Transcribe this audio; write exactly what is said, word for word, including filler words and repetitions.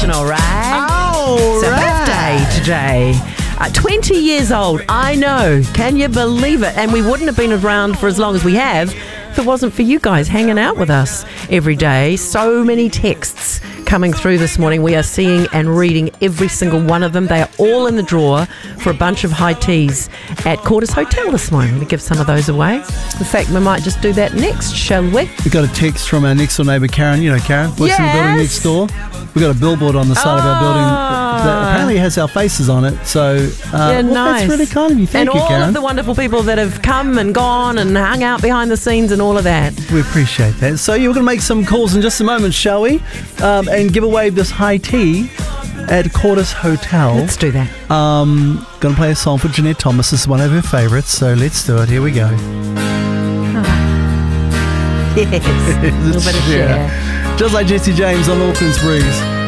doing all right? All it's right. a birthday today. Uh, twenty years old, I know. Can you believe it? And we wouldn't have been around for as long as we have if it wasn't for you guys hanging out with us every day. So many texts coming through this morning. We are seeing and reading every single one of them. They are all in the drawer for a bunch of high teas at Quarters Hotel this morning. We're going to give some of those away. In fact, we might just do that next, shall we? We got a text from our next door neighbour, Karen. You know Karen, works yes. in the building next door. We got a billboard on the side oh. of our building that, that apparently has our faces on it. So uh, yeah, well, nice. That's really kind of you. Thank and you, all Karen. of the wonderful people that have come and gone and hung out behind the scenes and all of that. We appreciate that. So yeah, we're going to make some calls in just a moment, shall we? Um, and give away this high tea at Quarters Hotel. Let's do that. Um, going to play a song for Jeanette Thomas. This is one of her favourites. So let's do it. Here we go. Yes. A little bit of yeah. share. Just like Jesse James on Auckland's Breeze.